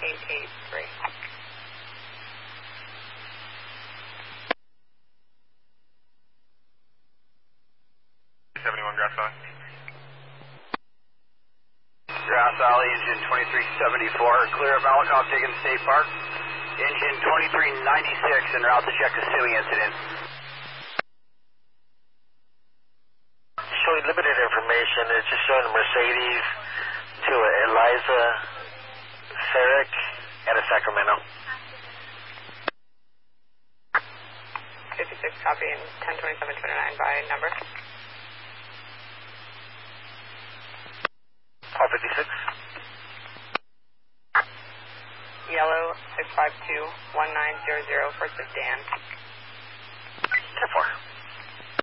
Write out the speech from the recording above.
883. 71 Grass Valley. Grass Valley, engine 2374, clear of Malakoff, taking to State Park. Engine 2396 en route to check the SUI incident. Showing limited information. It's just showing a Mercedes to Eliza Ferrick out of Sacramento. 56 copy and 102729 by number. All 56. Yellow 652-1900, first is Dan. 10-4.